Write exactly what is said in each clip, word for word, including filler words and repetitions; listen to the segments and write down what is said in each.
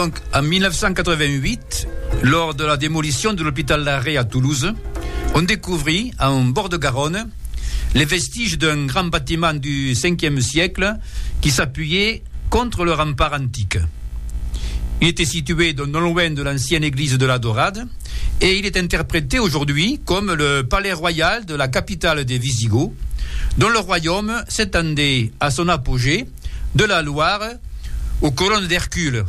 Donc, en mille neuf cent quatre-vingt-huit, lors de la démolition de l'hôpital d'Arrée à Toulouse, on découvrit, en bord de Garonne, les vestiges d'un grand bâtiment du cinquième siècle qui s'appuyait contre le rempart antique. Il était situé non loin de l'ancienne église de la Dorade et il est interprété aujourd'hui comme le palais royal de la capitale des Visigoths, dont le royaume s'étendait à son apogée de la Loire aux colonnes d'Hercule.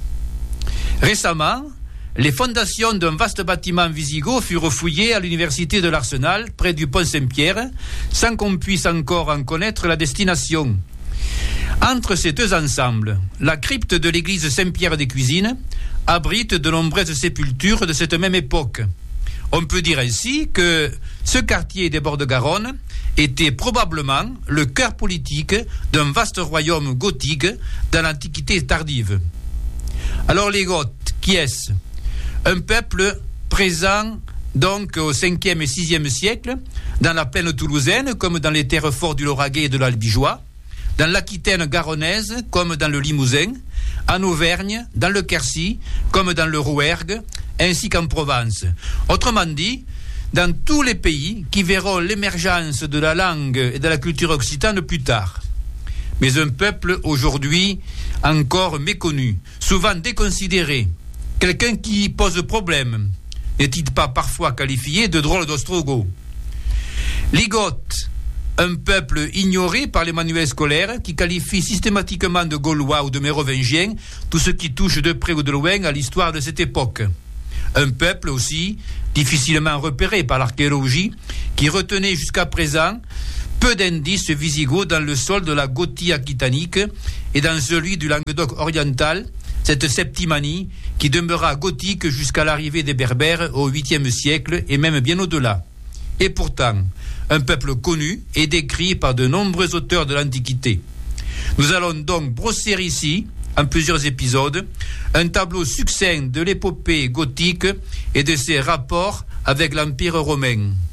Récemment, les fondations d'un vaste bâtiment wisigoth furent fouillées à l'université de l'Arsenal, près du pont Saint-Pierre, sans qu'on puisse encore en connaître la destination. Entre ces deux ensembles, la crypte de l'église Saint-Pierre des Cuisines abrite de nombreuses sépultures de cette même époque. On peut dire ainsi que ce quartier des bords de Garonne était probablement le cœur politique d'un vaste royaume gothique dans l'Antiquité tardive. Alors les Goths, qui est-ce ? Un peuple présent donc au cinquième et sixième siècle, dans la plaine toulousaine comme dans les terres fortes du Lauragais et de l'Albigeois, dans l'Aquitaine garonnaise comme dans le Limousin, en Auvergne, dans le Quercy comme dans le Rouergue, ainsi qu'en Provence. Autrement dit, dans tous les pays qui verront l'émergence de la langue et de la culture occitane plus tard. Mais un peuple aujourd'hui encore méconnu, souvent déconsidéré, quelqu'un qui pose problème, n'est-il pas parfois qualifié de drôle d'ostrogoth ? Les Goths, un peuple ignoré par les manuels scolaires qui qualifie systématiquement de Gaulois ou de Mérovingiens tout ce qui touche de près ou de loin à l'histoire de cette époque. Un peuple aussi difficilement repéré par l'archéologie qui retenait jusqu'à présent peu d'indices wisigoths dans le sol de la Gothie aquitanique et dans celui du Languedoc oriental, cette Septimanie qui demeura gothique jusqu'à l'arrivée des Berbères au huitième siècle et même bien au-delà. Et pourtant, un peuple connu et décrit par de nombreux auteurs de l'Antiquité. Nous allons donc brosser ici, en plusieurs épisodes, un tableau succinct de l'épopée gothique et de ses rapports avec l'Empire romain.